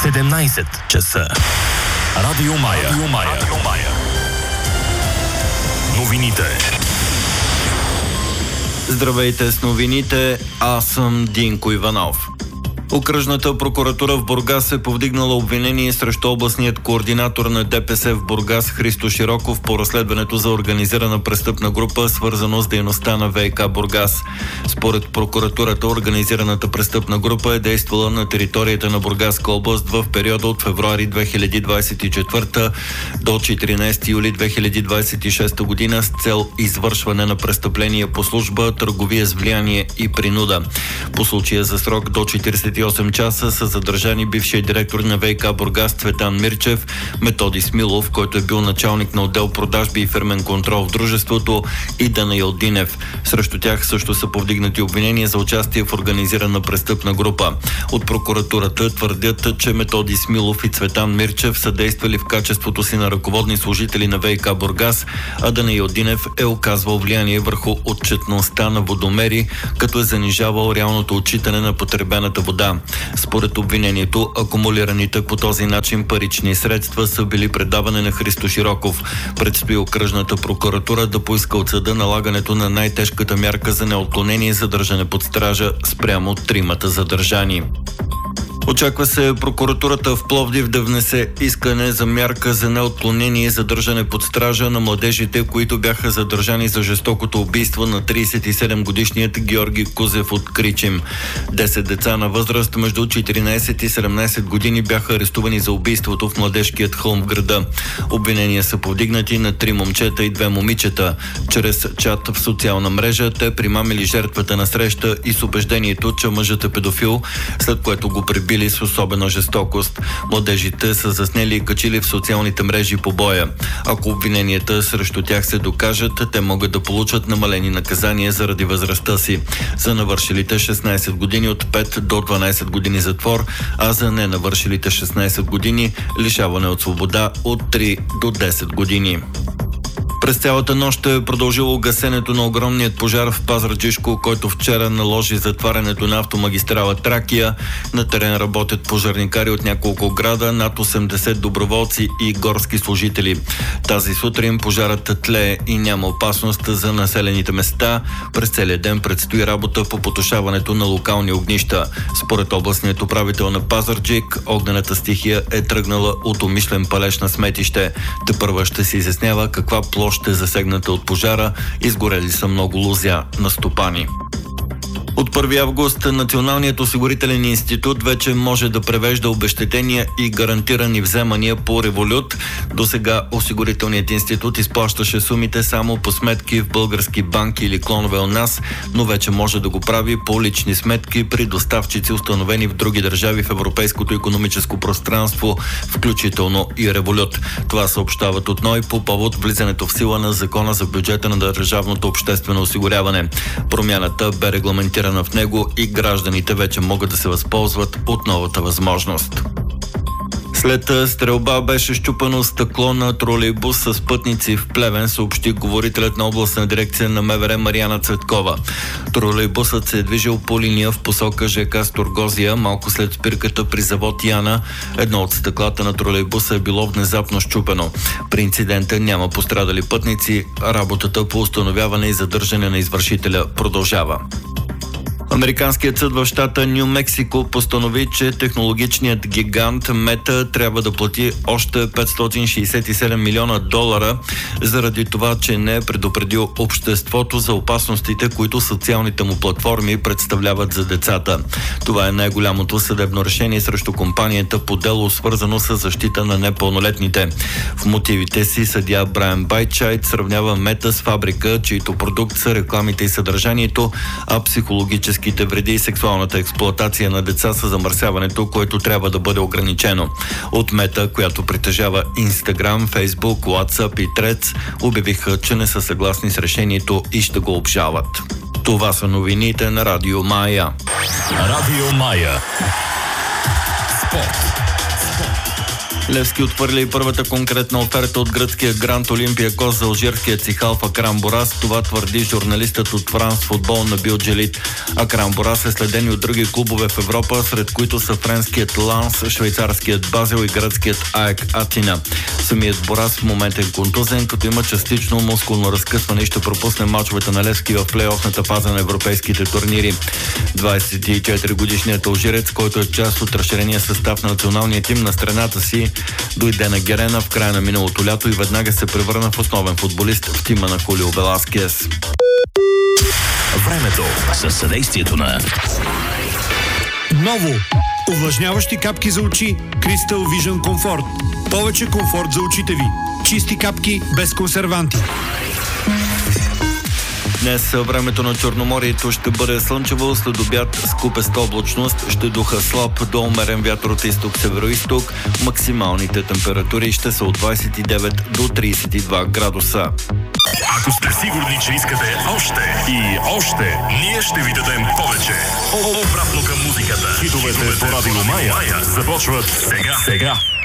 17 часа. Радио Мая. Новините. Здравейте с новините, аз съм Динко Иванов. Окръжната прокуратура в Бургас е повдигнала обвинение срещу областният координатор на ДПС в Бургас Христо Широков по разследването за организирана престъпна група, свързано с дейността на ВиК Бургас. Според прокуратурата, организираната престъпна група е действала на територията на Бургаска област в периода от февруари 2024 до 14 юли 2026 година с цел извършване на престъпления по служба, търговия с влияние и принуда. По случая за срок до 48 часа са задържани бившият директор на ВиК Бургас Цветан Мирчев, Методи Смилов, който е бил началник на отдел продажби и фирмен контрол в дружеството, и Данаил Динев. Срещу тях също са повдигнати обвинения за участие в организирана престъпна група. От прокуратурата твърдят, че Методи Смилов и Цветан Мирчев са действали в качеството си на ръководни служители на ВиК Бургас, а Данаил Динев е оказвал влияние върху отчетността на водомери, като е занижавал реалното отчитане на потребената вода. Според обвинението, акумулираните по този начин парични средства са били предавани на Христо Широков. Предстои окръжната прокуратура да поиска от съда налагането на най-тежката мярка за неотклонение задържане под стража спрямо тримата задържани. Очаква се прокуратурата в Пловдив да внесе искане за мярка за неотклонение и задържане под стража на младежите, които бяха задържани за жестокото убийство на 37-годишният Георги Кузев от Кричим. 10 деца на възраст между 14 и 17 години бяха арестувани за убийството в младежкият хълм в града. Обвинения са повдигнати на 3 момчета и 2 момичета. Чрез чат в социална мрежа те примамили жертвата на среща и с убеждението, че мъжът е педофил, след което го прибили с особена жестокост. Младежите са заснели и качили в социалните мрежи побоя. Ако обвиненията срещу тях се докажат, те могат да получат намалени наказания заради възрастта си. За навършилите 16 години от 5 до 12 години затвор, а за ненавършилите 16 години лишаване от свобода от 3 до 10 години. През цялата нощ е продължило гасенето на огромният пожар в Пазарджишко, който вчера наложи затварянето на автомагистрала Тракия. На терен работят пожарникари от няколко града, над 80 доброволци и горски служители. Тази сутрин пожарът тлее и няма опасност за населените места. През целия ден предстои работа по потушаването на локални огнища. Според областният управител на Пазарджик, огнената стихия е тръгнала от умишлен палеж на сметище. Тепърва ще се изяснява каква площ е засегната от пожара, изгорели са много лозя на стопани. От 1 август Националният осигурителен институт вече може да превежда обезщетения и гарантирани вземания по Револют. Досега осигурителният институт изплащаше сумите само по сметки в български банки или клонове у нас, но вече може да го прави по лични сметки при доставчици, установени в други държави в Европейското икономическо пространство, включително и Револют. Това съобщават от НОИ по повод влизането в сила на Закона за бюджета на държавното обществено осигуряване. Промяната бе регламентирана в него и гражданите вече могат да се възползват от новата възможност. След стрелба беше счупено стъкло на тролейбус с пътници в Плевен, съобщи говорителят на областна дирекция на МВР Мариана Цветкова. Тролейбусът се е движил по линия в посока ЖК Сторгозия. Малко след спирката при завод Яна, едно от стъклата на тролейбуса е било внезапно счупено. При инцидента няма пострадали пътници. Работата по установяване и задържане на извършителя продължава. Американският съд в щата Ню Мексико постанови, че технологичният гигант Мета трябва да плати още $567 милиона заради това, че не е предупредил обществото за опасностите, които социалните му платформи представляват за децата. Това е най-голямото съдебно решение срещу компанията по дело, свързано с защита на непълнолетните. В мотивите си съдия Брайан Байтчайт сравнява Мета с фабрика, чието продукт са рекламите и съдържанието, а психологически вреди и сексуалната експлоатация на деца са замърсяването, което трябва да бъде ограничено. От Мета, която притежава Instagram, Facebook, WhatsApp и Threads, обявиха, че не са съгласни с решението и ще го обжалват. Това са новините на Радио Мая. Радио Мая. Спорт. Левски отвърли и първата конкретна оферта от гръцкия Гранд Олимпиакос за алжирския цихал Акрам Борас. Това твърди журналистът от Франс Футбол Набил Джелит. Акрам Борас е следен и от други клубове в Европа, сред които са френският Ланс, швейцарският Базел и гръцкият АЕК Атина. Самият Борас в момента е контузен, като има частично мускулно разкъсване и ще пропусне мачовете на Левски в плейофната фаза на европейските турнири. 24-годишният алжирец, който е част от разширения състав на националния тим на страната си, дойде на Герена в края на миналото лято и веднага се превърна в основен футболист в тима на Хулио Веласкес. Времето със съдействието на Ново! Увлажняващи капки за очи Crystal Vision Comfort. Повече комфорт за очите ви. Чисти капки без консерванти. Днес времето на Черноморието ще бъде слънчево, след обяд с купеста облачност, ще духа слаб до умерен вятър от изток-североизток. Максималните температури ще са от 29 до 32 градуса. Ако сте сигурни, че искате още и още, ние ще ви дадем повече. Обратно към музиката. Хитовете по Радио Мая започват сега.